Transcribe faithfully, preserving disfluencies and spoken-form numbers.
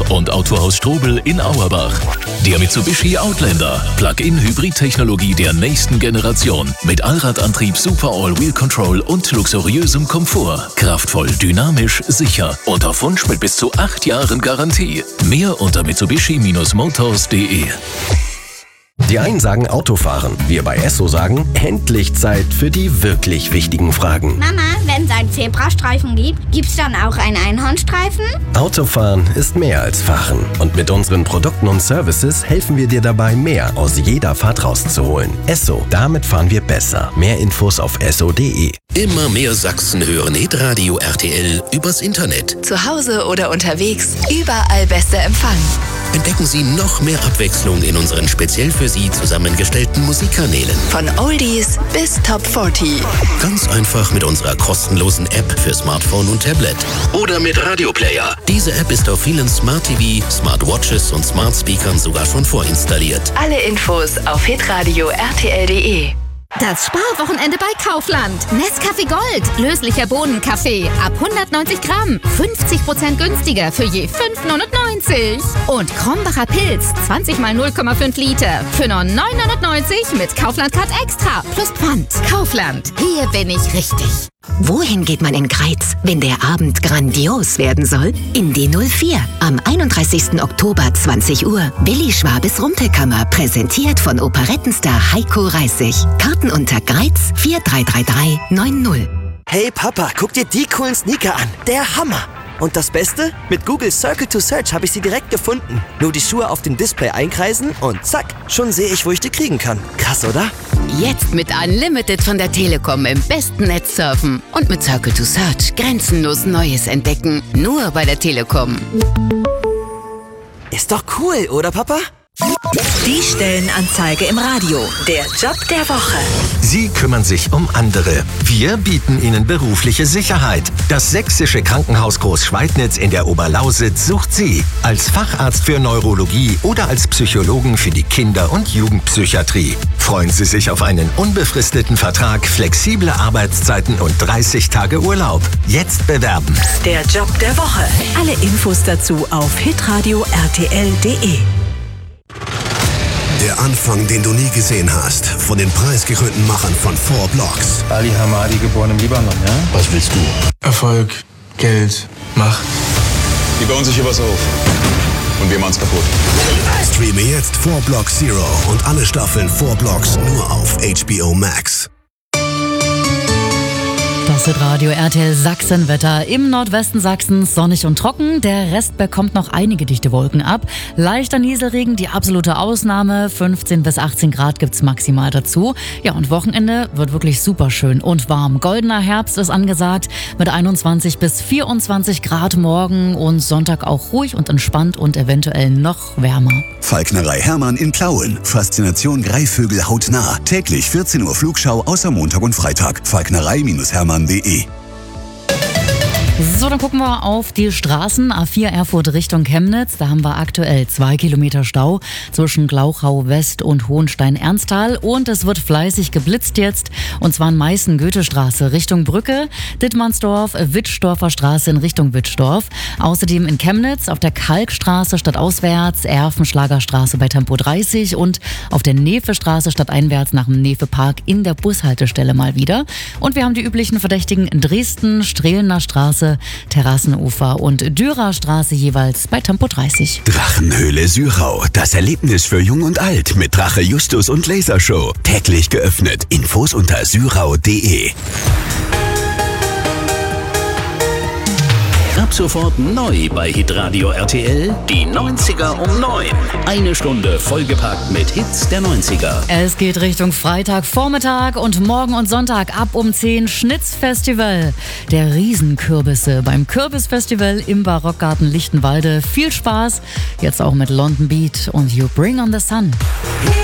und Autohaus Strobel in Auerbach. Der Mitsubishi Outlander, Plug-in-Hybrid-Technologie der nächsten Generation mit Allradantrieb, Super All-Wheel Control und luxuriösem Komfort. Kraftvoll, dynamisch, sicher und auf Wunsch mit bis zu acht Jahren Garantie. Mehr unter mitsubishi Bindestrich motors punkt de. Die einen sagen Autofahren, wir bei Esso sagen, endlich Zeit für die wirklich wichtigen Fragen. Mama, wenn es einen Zebrastreifen gibt, gibt's dann auch einen Einhornstreifen? Autofahren ist mehr als Fahren. Und mit unseren Produkten und Services helfen wir dir dabei, mehr aus jeder Fahrt rauszuholen. Esso, damit fahren wir besser. Mehr Infos auf esso punkt de. Immer mehr Sachsen hören Hitradio R T L übers Internet. Zu Hause oder unterwegs, überall bester Empfang. Entdecken Sie noch mehr Abwechslung in unseren speziell für Sie zusammengestellten Musikkanälen. Von Oldies bis Top vierzig. Ganz einfach mit unserer kostenlosen App für Smartphone und Tablet. Oder mit Radioplayer. Diese App ist auf vielen Smart T V, Smartwatches und Smart Speakern sogar schon vorinstalliert. Alle Infos auf hitradio r t l punkt de. Das Sparwochenende bei Kaufland. Nescafé Gold, löslicher Bohnenkaffee ab hundertneunzig Gramm, fünfzig Prozent günstiger für je fünf neunundneunzig. Und Krombacher Pilz, zwanzig mal null Komma fünf Liter für nur neun neunundneunzig mit Kaufland Card Extra plus Pfand. Kaufland, hier bin ich richtig. Wohin geht man in Greiz, wenn der Abend grandios werden soll? In die null vier. Am einunddreißigsten Oktober, zwanzig Uhr. Willi Schwabes Rumpelkammer, präsentiert von Operettenstar Heiko Reissig. Karten unter Greiz vier drei drei drei neun null. Hey Papa, guck dir die coolen Sneaker an. Der Hammer! Und das Beste? Mit Google Circle to Search habe ich sie direkt gefunden. Nur die Schuhe auf dem Display einkreisen und zack, schon sehe ich, wo ich die kriegen kann. Krass, oder? Jetzt mit Unlimited von der Telekom im besten Netz surfen und mit Circle to Search grenzenlos Neues entdecken. Nur bei der Telekom. Ist doch cool, oder Papa? Die Stellenanzeige im Radio. Der Job der Woche. Sie kümmern sich um andere. Wir bieten Ihnen berufliche Sicherheit. Das Sächsische Krankenhaus Großschweidnitz in der Oberlausitz sucht Sie als Facharzt für Neurologie oder als Psychologen für die Kinder- und Jugendpsychiatrie. Freuen Sie sich auf einen unbefristeten Vertrag, flexible Arbeitszeiten und dreißig Tage Urlaub. Jetzt bewerben. Der Job der Woche. Alle Infos dazu auf hitradio r t l punkt de. Der Anfang, den du nie gesehen hast, von den preisgekrönten Machern von Four Blocks. Ali Hamadi, geboren im Libanon, ja? Was willst du? Erfolg, Geld, Macht. Die bauen sich hier was auf. Und wir machen's kaputt. Streame jetzt Four Blocks Zero und alle Staffeln Four Blocks nur auf H B O Max. Das ist Radio R T L Sachsenwetter. Im Nordwesten Sachsens sonnig und trocken. Der Rest bekommt noch einige dichte Wolken ab. Leichter Nieselregen, die absolute Ausnahme. fünfzehn bis achtzehn Grad gibt's maximal dazu. Ja, und Wochenende wird wirklich super schön und warm. Goldener Herbst ist angesagt mit einundzwanzig bis vierundzwanzig Grad morgen und Sonntag auch ruhig und entspannt und eventuell noch wärmer. Falknerei Hermann in Plauen. Faszination Greifvögel hautnah. Täglich vierzehn Uhr Flugschau außer Montag und Freitag. Falknerei Hermann punkt de. So, dann gucken wir auf die Straßen. A vier Erfurt Richtung Chemnitz. Da haben wir aktuell zwei Kilometer Stau zwischen Glauchau West und Hohenstein-Ernsthal. Und es wird fleißig geblitzt jetzt. Und zwar in Meißen-Goethestraße Richtung Brücke, Dittmannsdorf, Wittstoerfer Straße in Richtung Wittstoerf. Außerdem in Chemnitz auf der Kalkstraße stadtauswärts, Erfenschlagerstraße bei Tempo dreißig und auf der Nefestraße stadteinwärts nach dem Nefepark in der Bushaltestelle mal wieder. Und wir haben die üblichen Verdächtigen in Dresden, Strehlener Straße, Terrassenufer und Dürerstraße jeweils bei Tempo dreißig. Drachenhöhle Syrau. Das Erlebnis für Jung und Alt mit Drache Justus und Lasershow. Täglich geöffnet. Infos unter syrau punkt de. Ab sofort neu bei Hitradio R T L, die neunziger um neun. Eine Stunde vollgepackt mit Hits der neunziger. Es geht Richtung Freitagvormittag und morgen und Sonntag ab um zehn Schnitzfestival. Der Riesenkürbisse beim Kürbisfestival im Barockgarten Lichtenwalde. Viel Spaß, jetzt auch mit London Beat und You Bring on the Sun.